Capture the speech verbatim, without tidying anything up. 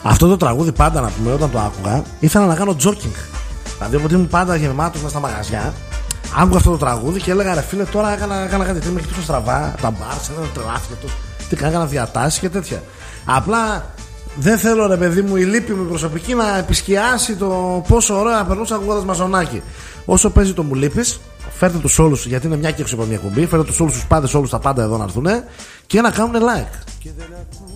Αυτό το τραγούδι πάντα, να πούμε, όταν το άκουγα, ήθελα να κάνω τζόκινγκ. Δηλαδή, όποτε ήμουν πάντα γεμάτος μέσα στα μαγαζιά, άκουγα αυτό το τραγούδι και έλεγα ρε φίλε, τώρα έκανα, έκανα κάτι τέτοιο, με κοιτούσα στραβά, τα μπάρς, έκανα τρελάθηκια τους, τι έκανα διατάσεις και τέτοια. Απλά δεν θέλω, ρε παιδί μου, η λύπη μου προσωπική να επισκιάσει το πόσο ωραία περνούσα ακούγοντας Μαζονάκι. Όσο παίζει το Μου Λείπεις, φέρτε τους όλους, γιατί είναι μια και έξω από μια κουμπί, φέρτε τους όλους τους πάντες, όλους τα πάντα εδώ να έρθουν και να κάνουν like.